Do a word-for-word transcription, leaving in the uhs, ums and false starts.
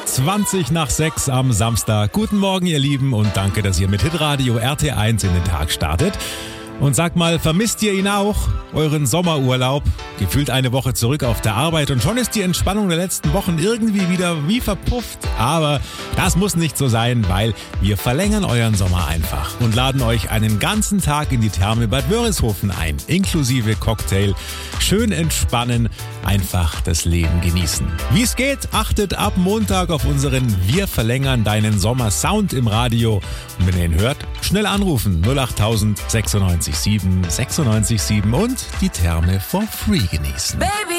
zwanzig nach sechs am Samstag. Guten Morgen, ihr Lieben, und danke, dass ihr mit Hitradio R T eins in den Tag startet. Und sag mal, vermisst ihr ihn auch? Euren Sommerurlaub? Gefühlt eine Woche zurück auf der Arbeit und schon ist die Entspannung der letzten Wochen irgendwie wieder wie verpufft. Aber das muss nicht so sein, weil wir verlängern euren Sommer einfach und laden euch einen ganzen Tag in die Therme Bad Wörishofen ein, inklusive Cocktail. Schön entspannen, einfach das Leben genießen. Wie es geht, achtet ab Montag auf unseren Wir verlängern deinen Sommer Sound im Radio. Und wenn ihr ihn hört, schnell anrufen null acht tausend sechsundneunzig sieben sechsundneunzig sieben und die Therme for free genießen. Baby.